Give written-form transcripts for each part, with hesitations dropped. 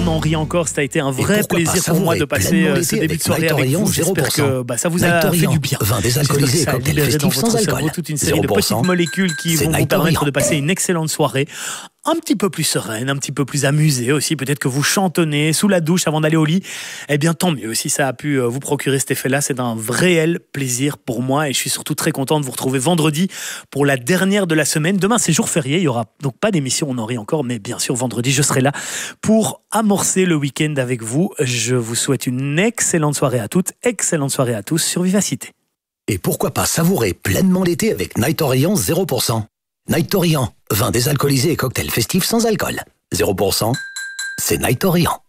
on en rit encore. Ça a été un vrai plaisir pour moi de passer ce début de soirée avec vous. J'espère que ça vous a fait du bien. Vin désalcoolisé et cocktail festif sans alcool. Toute une série de petites molécules qui vont vous permettre de passer une excellente soirée. Un petit peu plus sereine, un petit peu plus amusée aussi. Peut-être que vous chantonnez sous la douche avant d'aller au lit. Eh bien, tant mieux. Si ça a pu vous procurer cet effet-là, c'est un réel plaisir pour moi. Et je suis surtout très content de vous retrouver vendredi pour la dernière de la semaine. Demain, c'est jour férié. Il n'y aura donc pas d'émission, on en rit encore. Mais bien sûr, vendredi, je serai là pour amorcer le week-end avec vous. Je vous souhaite une excellente soirée à toutes, excellente soirée à tous sur Vivacité. Et pourquoi pas savourer pleinement l'été avec Night Orient 0%. Night Orient, vin désalcoolisé et cocktail festif sans alcool. 0%, c'est Night Orient.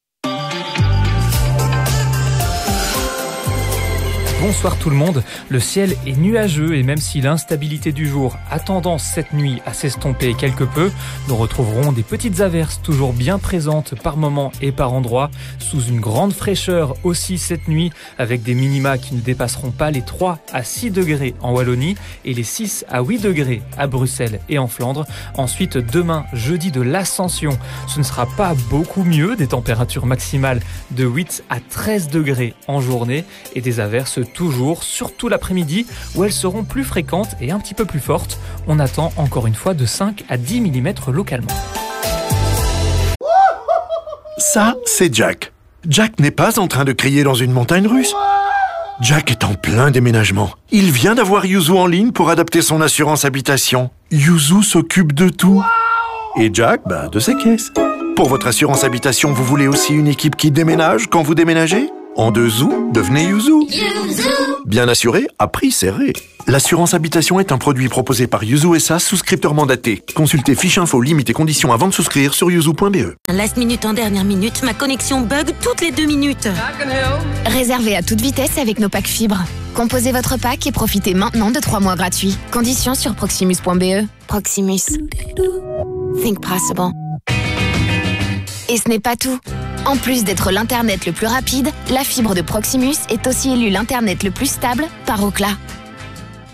Bonsoir tout le monde, le ciel est nuageux et même si l'instabilité du jour a tendance cette nuit à s'estomper quelque peu, nous retrouverons des petites averses toujours bien présentes par moments et par endroits, sous une grande fraîcheur aussi cette nuit, avec des minima qui ne dépasseront pas les 3 à 6 degrés en Wallonie et les 6 à 8 degrés à Bruxelles et en Flandre. Ensuite, demain, jeudi de l'Ascension, ce ne sera pas beaucoup mieux, des températures maximales de 8 à 13 degrés en journée et des averses toujours, surtout l'après-midi, où elles seront plus fréquentes et un petit peu plus fortes. On attend encore une fois de 5 à 10 mm localement. Ça, c'est Jack. Jack n'est pas en train de crier dans une montagne russe. Jack est en plein déménagement. Il vient d'avoir Yuzu en ligne pour adapter son assurance habitation. Yuzu s'occupe de tout. Et Jack, de ses caisses. Pour votre assurance habitation, vous voulez aussi une équipe qui déménage quand vous déménagez ? En 2 zou, devenez Yuzu. Bien assuré, à prix serré. L'assurance habitation est un produit proposé par Yuzu SA, souscripteur mandaté. Consultez fiche info, limites et conditions avant de souscrire sur yuzu.be. Last minute en dernière minute, ma connexion bug toutes les 2 minutes. Réservez à toute vitesse avec nos packs fibres. Composez votre pack et profitez maintenant de 3 mois gratuits. Conditions sur proximus.be. Proximus. Think possible. Et ce n'est pas tout. En plus d'être l'Internet le plus rapide, la fibre de Proximus est aussi élue l'Internet le plus stable par Ookla.